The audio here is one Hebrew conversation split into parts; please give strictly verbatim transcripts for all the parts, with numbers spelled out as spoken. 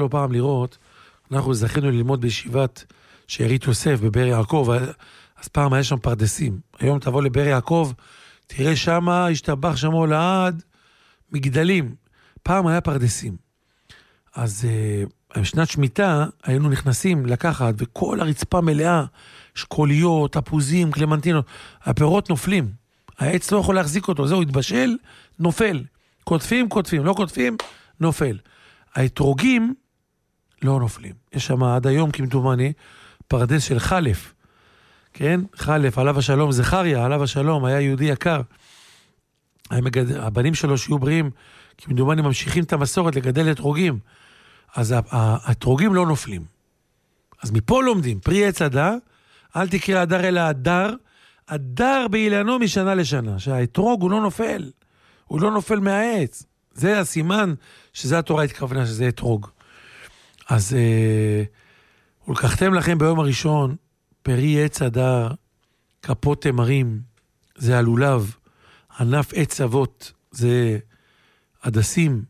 לא פעם לראות, אנחנו זכינו ללמוד בישיבת שארית יוסף בבר יעקב, אז פעם היה שם פרדסים. היום תבוא לבר יעקב, תראה שם, השתבח שמו לעד, מגדלים. פעם היה פרדסים. אז uh, שנת שמיטה היינו נכנסים לקחת, וכל הרצפה מלאה, שקוליות, תפוזים, קלמנטינות, הפירות נופלים. העץ לא יכול להחזיק אותו, זהו, התבשל, נופל. כותפים, כותפים, לא כותפים, נופל. האתרוגים לא נופלים. יש שם עד היום, כמדומני, פרדס של חלף. כן? חלף, עליו השלום, זכריה, עליו השלום, היה יהודי יקר. המגד... הבנים שלו שיהיו בריאים, כמדומני ממשיכים את המסורת לגדל אתרוגים. אז האתרוגים לא נופלים. אז מפה לומדים, פרי עץ הדר, אל תקרא הדר אלא הדר, הדר באילנו משנה לשנה, שהאתרוג הוא לא נופל, הוא לא נופל מהעץ. זה הסימן שזה התורה התכוונה, שזה אתרוג. אז אה, ולקחתם לכם ביום הראשון, פרי עץ הדר, כפות תמרים, זה הלולב, ענף עץ אבות, זה הדסים,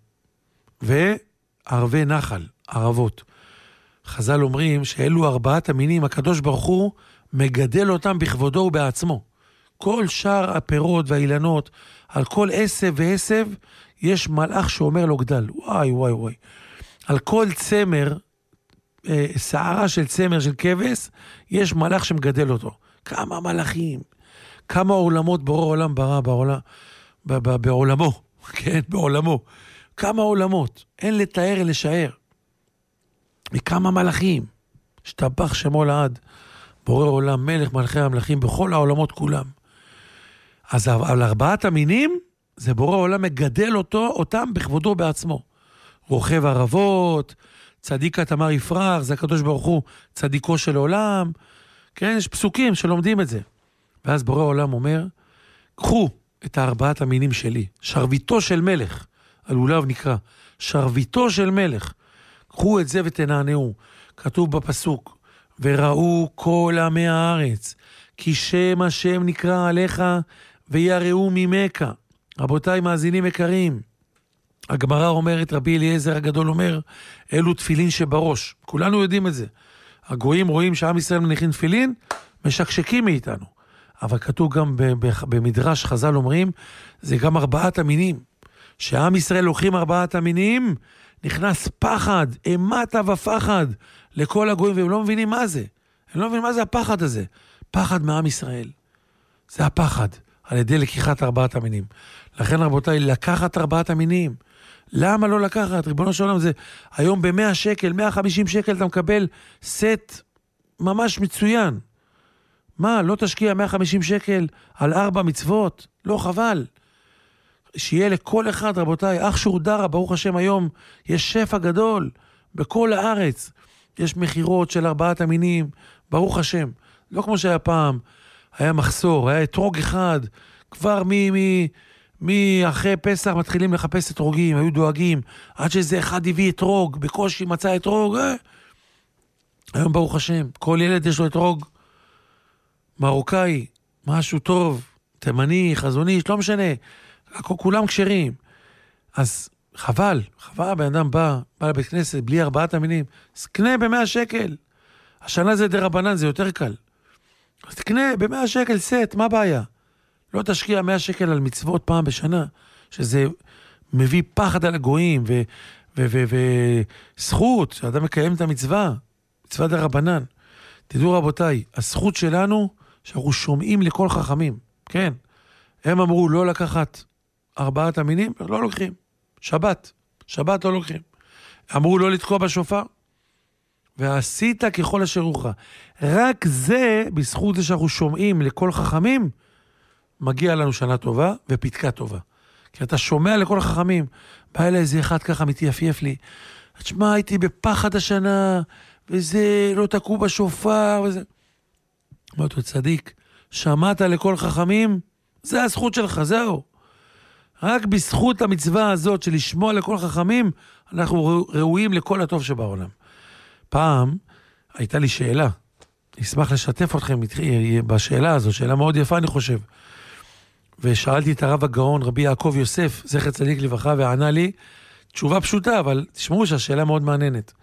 וערבי נחל, ערבות. חז"ל אומרים שאלו ארבעת המינים, הקדוש ברוך הוא מגדל אותם בכבודו ובעצמו. כל שאר הפירות והאילנות, על כל עשב ועשב, יש מלאך שאומר לו גדל. וואי וואי וואי. על כל צמר, אה, שערה של צמר של כבש, יש מלאך שמגדל אותו. כמה מלאכים, כמה עולמות בורא עולם ברא בעולם, ב- ב- בעולמו, כן, בעולמו. כמה עולמות, אין לתאר אלא לשער. מכמה מלאכים, שתבח שמו לעד, בורא עולם, מלך מלכי המלכים, בכל העולמות כולם. אז על ארבעת המינים, זה בורא עולם מגדל אותו, אותם בכבודו בעצמו. רוכב ערבות, צדיק התמר יפרח, זה הקדוש ברוך הוא, צדיקו של עולם. כן, יש פסוקים שלומדים את זה. ואז בורא עולם אומר, קחו את הארבעת המינים שלי, שרביטו של מלך, הלולב נקרא, שרביטו של מלך, קחו את זה ותנענעו. כתוב בפסוק, וראו כל עמי הארץ, כי שם השם נקרא עליך, ויראו ממך. רבותיי מאזינים יקרים, הגמרא אומרת, רבי אליעזר הגדול אומר, אלו תפילין שבראש. כולנו יודעים את זה. הגויים רואים שעם ישראל מניחים תפילין, משקשקים מאיתנו. אבל כתוב גם במדרש חז"ל אומרים, זה גם ארבעת המינים. שעם ישראל לוקחים ארבעת המינים, נכנס פחד, אימתה ופחד לכל הגויים, והם לא מבינים מה זה. הם לא מבינים מה זה הפחד הזה. פחד מעם ישראל. זה הפחד, על ידי לקיחת ארבעת המינים. לכן רבותיי, לקחת ארבעת המינים. למה לא לקחת? ריבונו של עולם, זה היום ב-מאה שקל, מאה וחמישים שקל אתה מקבל סט ממש מצוין. מה, לא תשקיע מאה וחמישים שקל על ארבע מצוות? לא חבל. שיהיה לכל אחד, רבותיי, אח שורדרה, ברוך השם היום, יש שפע גדול בכל הארץ. יש מחירות של ארבעת המינים, ברוך השם. לא כמו שהיה פעם, היה מחסור, היה אתרוג אחד, כבר מי, מי, מי אחרי פסח מתחילים לחפש אתרוגים, היו דואגים, עד שזה אחד הביא אתרוג, בקושי מצא אתרוג, אה? היום ברוך השם, כל ילד יש לו אתרוג מרוקאי, משהו טוב, תימני, חזוני, לא משנה, כולם כשרים. אז חבל, חבל, בן אדם בא, בא לבית כנסת, בלי ארבעת המינים, אז קנה במאה שקל. השנה זה דרבנן, זה יותר קל. אז תקנה במאה שקל סט, מה הבעיה? לא תשקיע מאה שקל על מצוות פעם בשנה, שזה מביא פחד על הגויים, וזכות, שאדם מקיים את המצווה, מצווה דרבנן. תדעו רבותיי, הזכות שלנו, שאנחנו שומעים לכל חכמים, כן? הם אמרו לא לקחת ארבעת המינים, לא לוקחים. שבת, שבת לא לוקחים. אמרו לא לתקוע בשופר, ועשית ככל אשר אורך. רק זה, בזכות זה שאנחנו שומעים לכל חכמים, מגיע לנו שנה טובה ופתקה טובה. כי אתה שומע לכל חכמים, בא אליי איזה אחד ככה מתייפייף לי, תשמע, הייתי בפחד השנה, וזה לא תקעו בשופר, וזה... אמרתי, צדיק, שמעת לכל חכמים, זה הזכות שלך, זהו. רק בזכות המצווה הזאת של לשמוע לכל חכמים, אנחנו ראויים לכל הטוב שבעולם. פעם הייתה לי שאלה, אשמח לשתף אתכם בשאלה הזו, שאלה מאוד יפה אני חושב. ושאלתי את הרב הגאון, רבי יעקב יוסף, זכר צדיק לברכה, וענה לי תשובה פשוטה, אבל תשמעו שהשאלה מאוד מעניינת.